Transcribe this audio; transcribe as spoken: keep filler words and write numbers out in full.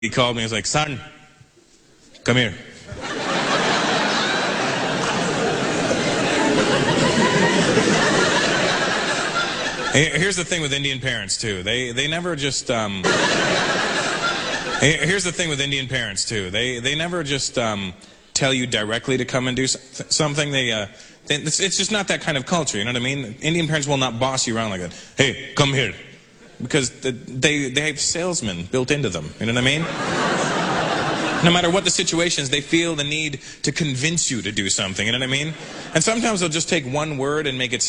He called me and was like, son, come here. Here's the thing with Indian parents, too. They they never just, um... Here's the thing with Indian parents, too. They they never just um, tell you directly to come and do something. They, uh, they it's, it's just not that kind of culture, you know what I mean? Indian parents will not boss you around like that. Hey, come here. Because the, they, they have salesmen built into them, you know what I mean? No matter what the situations, they feel the need to convince you to do something, you know what I mean? And sometimes they'll just take one word and make it